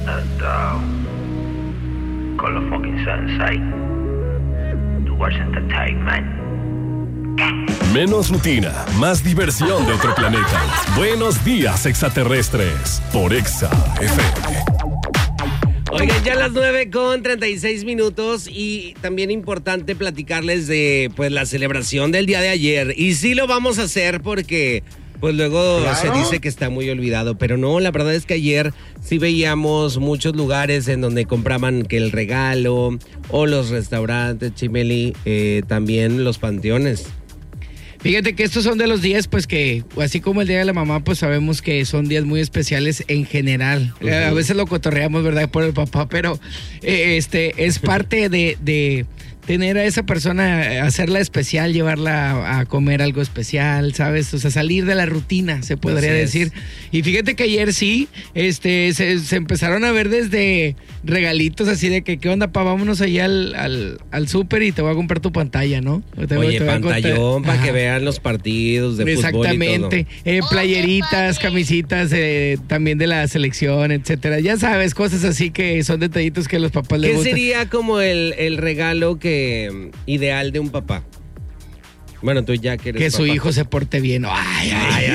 And call the fucking sensei towards entertainment. Menos rutina, más diversión de otro planeta. Buenos días, extraterrestres, por Exa FM. Oigan, ya las 9:36 y también importante platicarles de pues la celebración del día de ayer. Y sí lo vamos a hacer porque pues luego se dice que está muy olvidado, pero no, la verdad es que ayer sí veíamos muchos lugares en donde compraban que el regalo o los restaurantes, Chimeli, también los panteones. Fíjate que estos son de los días, pues que, así como el Día de la Mamá, pues sabemos que son días muy especiales en general. Uh-huh. A veces lo cotorreamos, ¿verdad?, por el papá, pero es parte de tener a esa persona, hacerla especial, llevarla a comer algo especial, ¿sabes? O sea, salir de la rutina, se podría decir. Y fíjate que ayer sí, se empezaron a ver desde regalitos así de que, ¿qué onda, pa? Vámonos allá al súper y te voy a comprar tu pantalla, ¿no? Oye, pantallón para que vean los partidos de fútbol Exactamente. y todo. Playeritas, camisitas, también de la selección, etcétera. Ya sabes, cosas así que son detallitos que a los papás les gustan. ¿Qué sería como el regalo ideal de un papá? Bueno, tú ya que eres que papá. Su hijo se porte bien. Ay.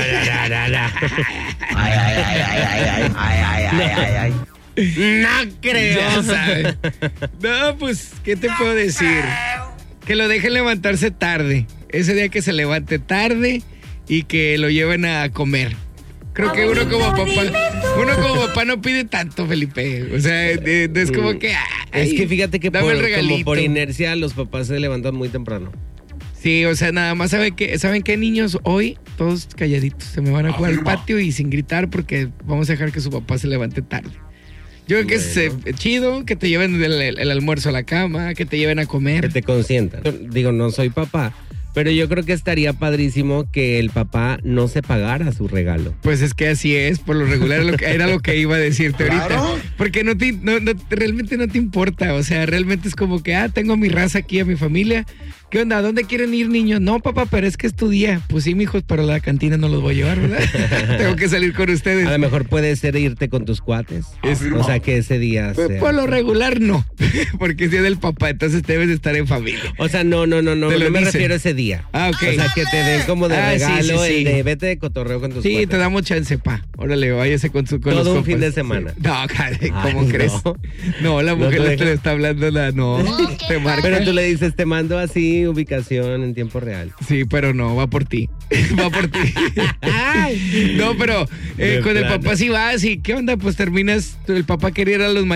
No creo. Ya sabes. No, pues, ¿qué te puedo decir? Que lo dejen levantarse tarde. Ese día que se levante tarde y que lo lleven a comer. Creo que uno como papá no pide tanto, Felipe. O sea, es como que... es que fíjate que como por inercia los papás se levantan muy temprano. Sí, o sea, nada más ¿saben qué, niños? Hoy todos calladitos. Se me van a jugar al patio y sin gritar porque vamos a dejar que su papá se levante tarde. Yo creo que es chido que te lleven el almuerzo a la cama, que te lleven a comer. Que te consientan. Digo, no soy papá, pero yo creo que estaría padrísimo que el papá no se pagara su regalo. Pues es que así es, por lo regular era lo que iba a decirte ahorita. Porque realmente no te importa, o sea, realmente es como que, tengo a mi raza aquí, a mi familia. ¿Qué onda? ¿A dónde quieren ir, niños? No, papá, pero es que es tu día. Pues sí, mijos, pero a la cantina no los voy a llevar, ¿verdad? Tengo que salir con ustedes. A lo mejor puede ser irte con tus cuates. O sea, que ese día sea. Por lo regular, no. Porque es día del papá, entonces debes de estar en familia. O sea, no me refiero a ese día. Ok. O sea, que te den como de regalo sí. el de vete de cotorreo con tus cuates. Sí, te damos chance, pa. Órale, váyase con todo los un compas. fin de semana. Sí. No, caray, ¿cómo crees? No, la mujer no te le está hablando nada, no. Te marca. Pero tú le dices, te mando así ubicación en tiempo real. Sí, pero no, va por ti. Va por ti. No, pero con el papá sí vas y ¿qué onda? Pues terminas, el papá quería ir a los